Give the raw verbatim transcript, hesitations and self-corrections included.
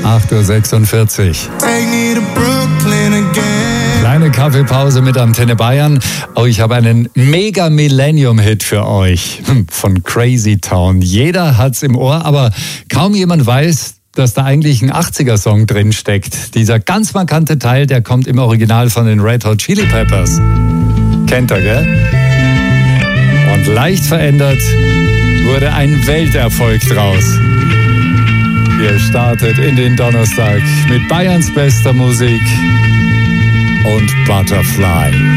acht Uhr sechsundvierzig. Kleine Kaffeepause mit Antenne Bayern. Oh, ich habe einen mega Millennium-Hit für euch von Crazy Town. Jeder hat's im Ohr, aber kaum jemand weiß, dass da eigentlich ein achtziger-Song drin steckt. Dieser ganz markante Teil, der kommt im Original von den Red Hot Chili Peppers. Kennt ihr, gell? Und leicht verändert wurde ein Welterfolg draus. Ihr startet in den Donnerstag mit Bayerns bester Musik und Butterfly.